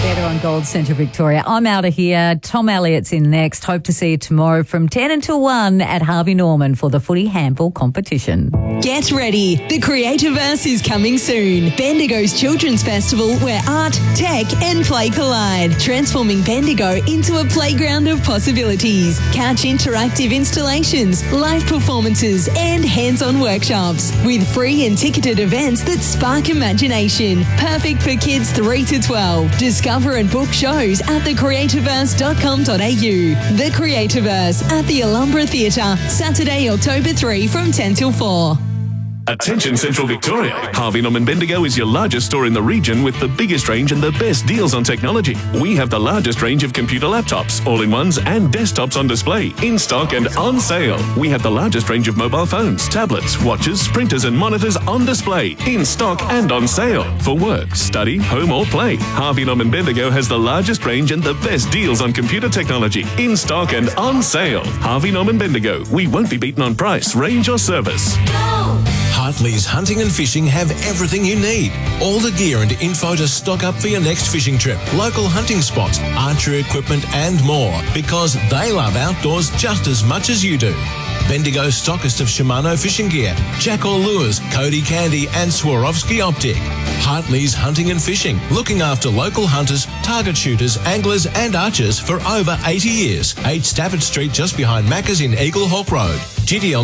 Better on Gold Central Victoria. I'm out of here. Tom Elliott's in next. Hope to see you tomorrow from 10 until 1 at Harvey Norman for the footy handball competition. Get ready. The Creativerse is coming soon. Bendigo's Children's Festival where art, tech and play collide. Transforming Bendigo into a playground of possibilities. Catch interactive installations, live performances and hands-on workshops with free and ticketed events that spark imagination. Perfect for kids 3 to 12. Discover and book shows at thecreativerse.com.au. The Creativerse at the Alhambra Theatre, Saturday, October 3 from 10 till 4. Attention Central Victoria. Harvey Norman Bendigo is your largest store in the region with the biggest range and the best deals on technology. We have the largest range of computer laptops, all-in-ones and desktops on display, in stock and on sale. We have the largest range of mobile phones, tablets, watches, printers and monitors on display, in stock and on sale. For work, study, home or play, Harvey Norman Bendigo has the largest range and the best deals on computer technology, in stock and on sale. Harvey Norman Bendigo. We won't be beaten on price, range or service. Hartley's Hunting and Fishing have everything you need. All the gear and info to stock up for your next fishing trip. Local hunting spots, archery equipment and more, because they love outdoors just as much as you do. Bendigo stockist of Shimano fishing gear, Jackal Lures, Cody Candy and Swarovski Optic. Hartley's Hunting and Fishing, looking after local hunters, target shooters, anglers and archers for over 80 years. 8 Stafford Street just behind Macca's in Eagle Hawk Road. GDL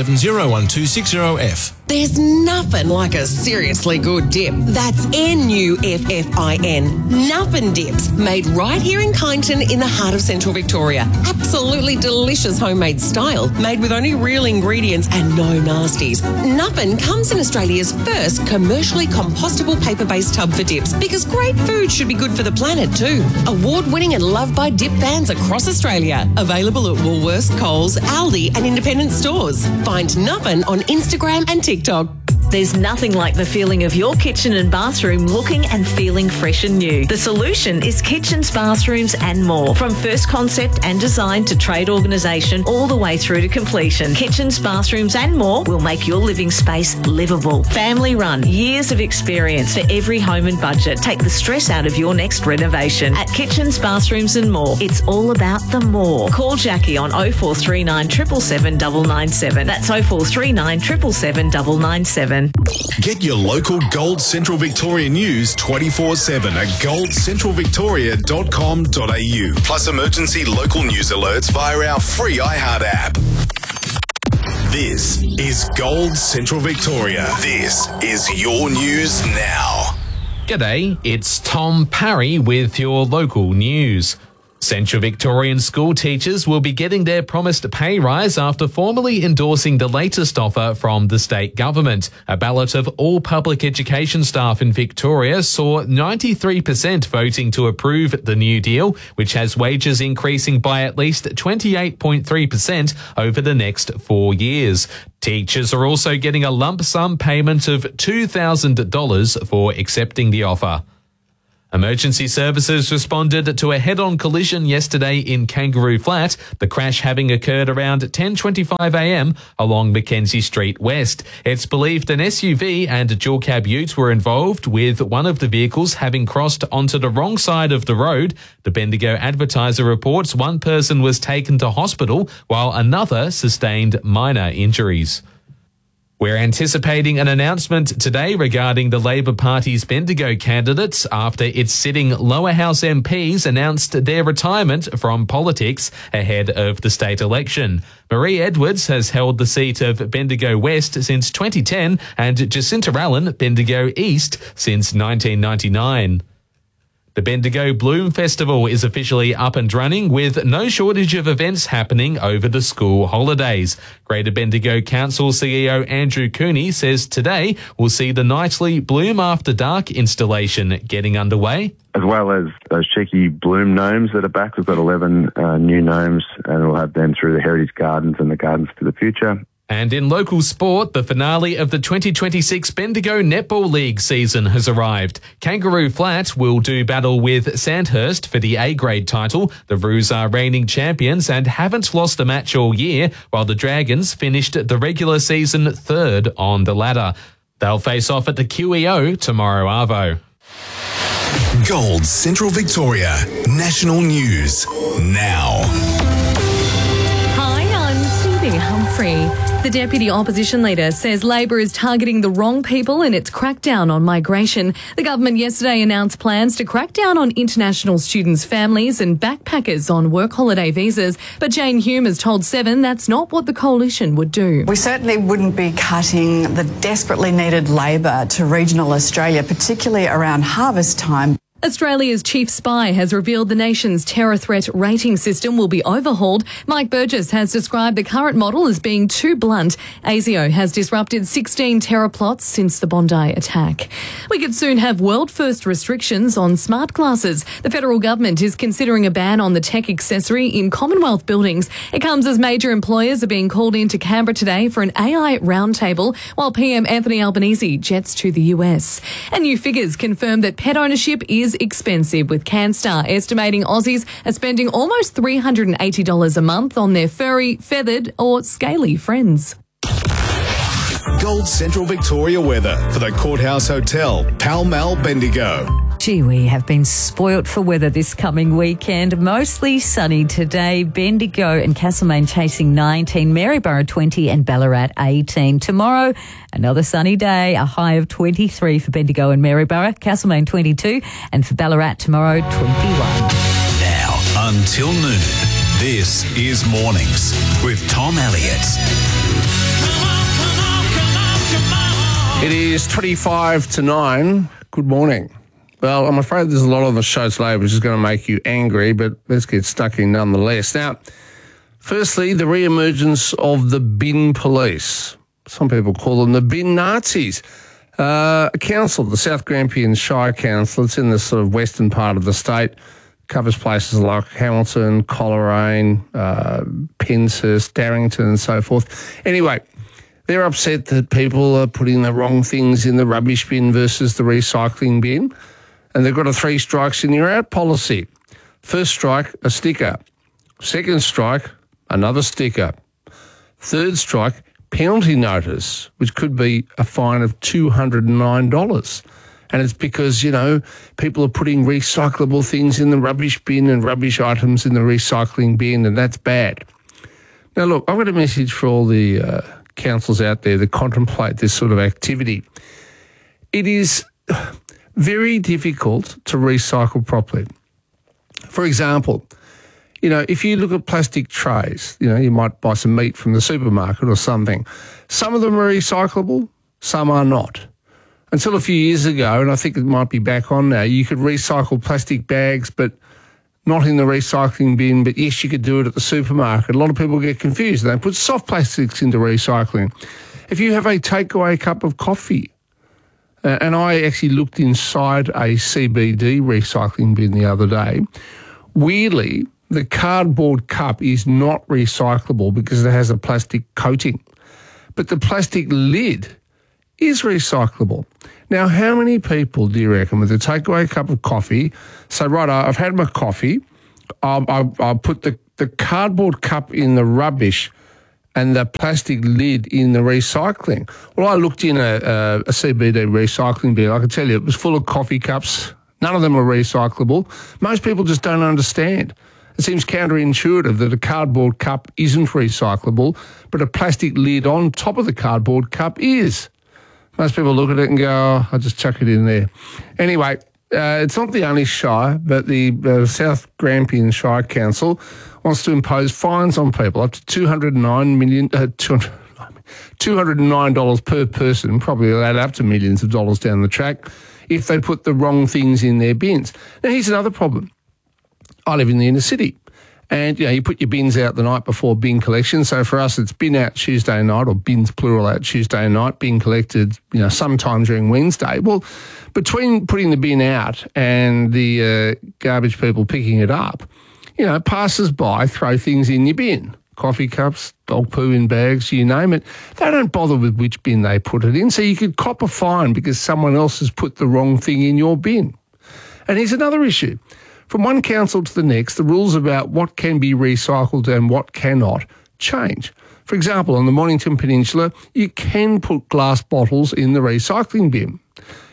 98701260F. There's nothing like a seriously good dip. That's NUFFIN. Nuffin Dips, made right here in Kyneton in the heart of Central Victoria. Absolutely delicious homemade style, made with only real ingredients and no nasties. Nuffin comes in Australia's first commercially compostable paper-based tub for dips, because great food should be good for the planet too. Award-winning and loved by dip fans across Australia. Available at Woolworths, Coles, Aldi and independent stores. Find Nuffin on Instagram and TikTok. There's nothing like the feeling of your kitchen and bathroom looking and feeling fresh and new. The solution is kitchens, bathrooms and more. From first concept and design to trade organisation all the way through to completion. Kitchens, bathrooms and more will make your living space livable. Family run, years of experience for every home and budget. Take the stress out of your next renovation. At Kitchens, Bathrooms and More, it's all about the more. Call Jackie on 0439 777 997. That's 0439 777 997. Get your local Gold Central Victoria news 24/7 at goldcentralvictoria.com.au. Plus emergency local news alerts via our free iHeart app. This is Gold Central Victoria. This is your news now. G'day, it's Tom Parry with your local news. Central Victorian school teachers will be getting their promised pay rise after formally endorsing the latest offer from the state government. A ballot of all public education staff in Victoria saw 93% voting to approve the new deal, which has wages increasing by at least 28.3% over the next 4 years. Teachers are also getting a lump sum payment of $2,000 for accepting the offer. Emergency services responded to a head-on collision yesterday in Kangaroo Flat, the crash having occurred around 10:25 a.m. along Mackenzie Street West. It's believed an SUV and a dual-cab ute were involved, with one of the vehicles having crossed onto the wrong side of the road. The Bendigo Advertiser reports one person was taken to hospital while another sustained minor injuries. We're anticipating an announcement today regarding the Labor Party's Bendigo candidates after its sitting lower house MPs announced their retirement from politics ahead of the state election. Marie Edwards has held the seat of Bendigo West since 2010 and Jacinta Allen Bendigo East since 1999. The Bendigo Bloom Festival is officially up and running with no shortage of events happening over the school holidays. Greater Bendigo Council CEO Andrew Cooney says today we'll see the nightly Bloom After Dark installation getting underway. As well as those cheeky bloom gnomes that are back. We've got 11 new gnomes and we'll have them through the Heritage Gardens and the Gardens to the Future. And in local sport, the finale of the 2026 Bendigo Netball League season has arrived. Kangaroo Flat will do battle with Sandhurst for the A-grade title. The Roos are reigning champions and haven't lost a match all year, while the Dragons finished the regular season third on the ladder. They'll face off at the QEO tomorrow arvo. Gold Central Victoria. National News now. Hi, I'm Phoebe Humphrey. The Deputy Opposition Leader says Labor is targeting the wrong people in its crackdown on migration. The government yesterday announced plans to crack down on international students' families and backpackers on work holiday visas. But Jane Hume has told Seven that's not what the coalition would do. We certainly wouldn't be cutting the desperately needed labour to regional Australia, particularly around harvest time. Australia's chief spy has revealed the nation's terror threat rating system will be overhauled. Mike Burgess has described the current model as being too blunt. ASIO has disrupted 16 terror plots since the Bondi attack. We could soon have world-first restrictions on smart glasses. The federal government is considering a ban on the tech accessory in Commonwealth buildings. It comes as major employers are being called into Canberra today for an AI roundtable, while PM Anthony Albanese jets to the US. And new figures confirm that pet ownership is expensive, with CanStar estimating Aussies are spending almost $380 a month on their furry, feathered or scaly friends. Gold Central Victoria weather for the Courthouse Hotel, Pall Mall, Bendigo. Gee, we have been spoilt for weather this coming weekend. Mostly sunny today. Bendigo and Castlemaine chasing 19, Maryborough 20 and Ballarat 18. Tomorrow, another sunny day, a high of 23 for Bendigo and Maryborough, Castlemaine 22, and for Ballarat tomorrow 21. Now until noon, this is Mornings with Tom Elliott. It is 25 to 9. Good morning. Well, I'm afraid there's a lot on the show today which is going to make you angry, but let's get stuck in nonetheless. Now, firstly, the re-emergence of the bin police. Some people call them the bin Nazis. A council, the South Grampian Shire Council, it's in the sort of western part of the state, covers places like Hamilton, Coleraine, Penshurst, Darrington and so forth. Anyway, they're upset that people are putting the wrong things in the rubbish bin versus the recycling bin. And they've got a 3 strikes and you're out policy. First strike, a sticker. Second strike, another sticker. Third strike, penalty notice, which could be a fine of $209. And it's because, you know, people are putting recyclable things in the rubbish bin and rubbish items in the recycling bin, and that's bad. Now, look, I've got a message for all the councils out there that contemplate this sort of activity. It is very difficult to recycle properly. For example, you know, if you look at plastic trays, you know, you might buy some meat from the supermarket or something. Some of them are recyclable, some are not. Until a few years ago, and I think it might be back on now, you could recycle plastic bags, but not in the recycling bin, but yes, you could do it at the supermarket. A lot of people get confused. They put soft plastics into recycling. If you have a takeaway cup of coffee, and I actually looked inside a CBD recycling bin the other day. Weirdly, the cardboard cup is not recyclable because it has a plastic coating. But the plastic lid is recyclable. Now, how many people do you reckon with a takeaway cup of coffee say, right, I've had my coffee, I'll put the cardboard cup in the rubbish and the plastic lid in the recycling? Well, I looked in a CBD recycling bin. I can tell you it was full of coffee cups. None of them are recyclable. Most people just don't understand. It seems counterintuitive that a cardboard cup isn't recyclable, but a plastic lid on top of the cardboard cup is. Most people look at it and go, oh, I'll just chuck it in there. Anyway, it's not the only shire, but the South Grampian Shire Council wants to impose fines on people up to $209 per person, probably add up to millions of dollars down the track, if they put the wrong things in their bins. Now, here's another problem. I live in the inner city, and you put your bins out the night before bin collection. So for us, it's bin out Tuesday night, or bins plural out Tuesday night, bin collected sometime during Wednesday. Well, between putting the bin out and the garbage people picking it up, passers-by throw things in your bin. Coffee cups, dog poo in bags, you name it. They don't bother with which bin they put it in, so you could cop a fine because someone else has put the wrong thing in your bin. And here's another issue. From one council to the next, the rules about what can be recycled and what cannot change. For example, on the Mornington Peninsula, you can put glass bottles in the recycling bin.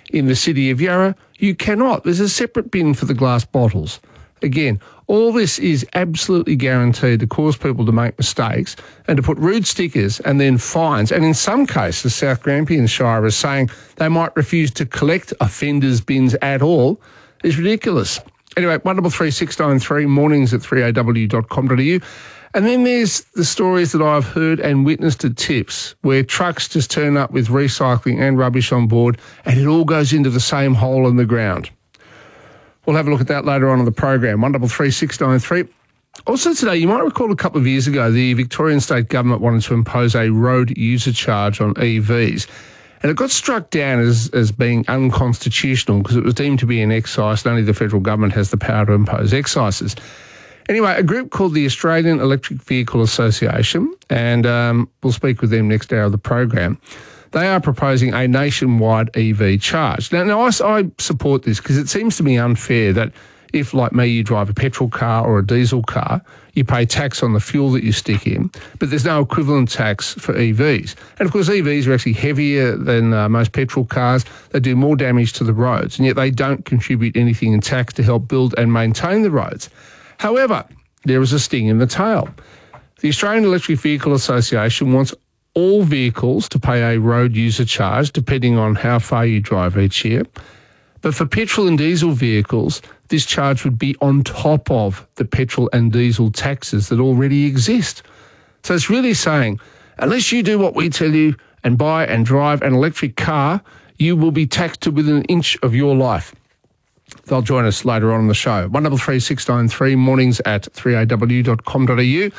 in the city of Yarra, you cannot. There's a separate bin for the glass bottles. Again, all this is absolutely guaranteed to cause people to make mistakes and to put rude stickers and then fines. And in some cases, South Grampian Shire is saying they might refuse to collect offenders' bins at all. Is ridiculous. Anyway, 133693, mornings at 3aw.com.au. And then there's the stories that I've heard and witnessed at tips where trucks just turn up with recycling and rubbish on board and it all goes into the same hole in the ground. We'll have a look at that later on in the program, 133693. Also today, you might recall a couple of years ago, the Victorian State Government wanted to impose a road user charge on EVs. And it got struck down as being unconstitutional because it was deemed to be an excise and only the federal government has the power to impose excises. Anyway, a group called the Australian Electric Vehicle Association, and we'll speak with them next hour of the program, they are proposing a nationwide EV charge. Now I support this because it seems to me unfair that if, like me, you drive a petrol car or a diesel car, you pay tax on the fuel that you stick in, but there's no equivalent tax for EVs. And of course, EVs are actually heavier than most petrol cars. They do more damage to the roads, and yet they don't contribute anything in tax to help build and maintain the roads. However, there is a sting in the tail. The Australian Electric Vehicle Association wants all vehicles to pay a road user charge, depending on how far you drive each year. But for petrol and diesel vehicles, this charge would be on top of the petrol and diesel taxes that already exist. So it's really saying, unless you do what we tell you and buy and drive an electric car, you will be taxed to within an inch of your life. They'll join us later on in the show. 133693, mornings at 3aw.com.au.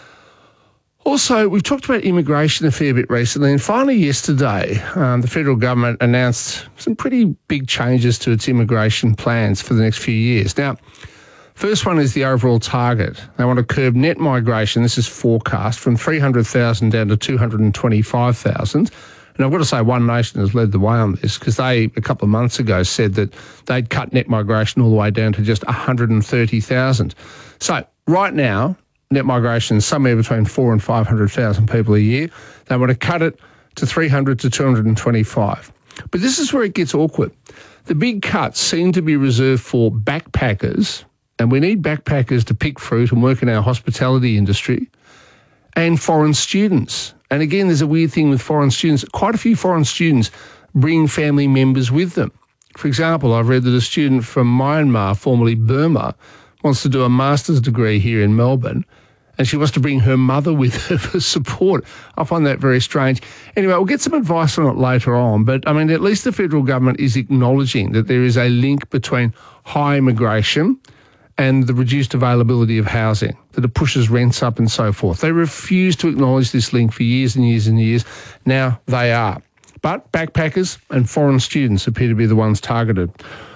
Also, we've talked about immigration a fair bit recently, and finally yesterday, the federal government announced some pretty big changes to its immigration plans for the next few years. Now, first one is the overall target. They want to curb net migration, this is forecast, from 300,000 down to 225,000. And I've got to say One Nation has led the way on this because they, a couple of months ago, said that they'd cut net migration all the way down to just 130,000. So right now, net migration is somewhere between 400,000 and 500,000 people a year. They want to cut it to 300 to 225. But this is where it gets awkward. The big cuts seem to be reserved for backpackers, and we need backpackers to pick fruit and work in our hospitality industry, and foreign students. And again, there's a weird thing with foreign students. Quite a few foreign students bring family members with them. For example, I've read that a student from Myanmar, formerly Burma, wants to do a master's degree here in Melbourne, and she wants to bring her mother with her for support. I find that very strange. Anyway, we'll get some advice on it later on, but I mean, at least the federal government is acknowledging that there is a link between high immigration and the reduced availability of housing, that it pushes rents up and so forth. They refused to acknowledge this link for years and years and years. Now they are. But backpackers and foreign students appear to be the ones targeted.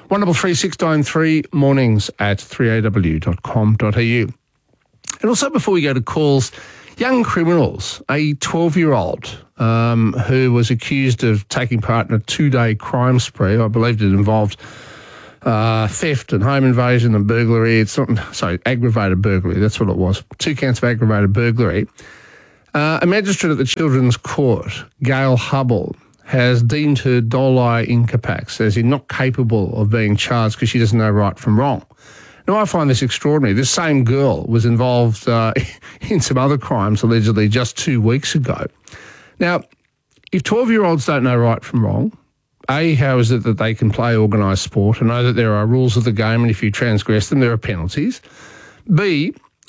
133693, mornings at 3aw.com.au. And also before we go to calls, young criminals, a 12-year-old who was accused of taking part in a 2-day crime spree. I believe it involved theft and home invasion and burglary. Aggravated burglary. That's what it was. 2 counts of aggravated burglary. A magistrate at the Children's Court, Gail Hubble, has deemed her doli incapax, as in not capable of being charged because she doesn't know right from wrong. Now, I find this extraordinary. This same girl was involved in some other crimes, allegedly, just 2 weeks ago. Now, if 12-year-olds don't know right from wrong, A, how is it that they can play organised sport and know that there are rules of the game and if you transgress them, there are penalties? B,